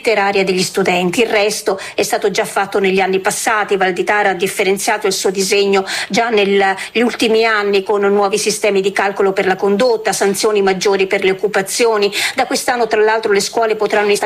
letteraria degli studenti. Il resto è stato già fatto negli anni passati. Valditara ha differenziato il suo disegno già negli ultimi anni con nuovi sistemi di calcolo per la condotta, sanzioni maggiori per le occupazioni. Da quest'anno tra l'altro le scuole potranno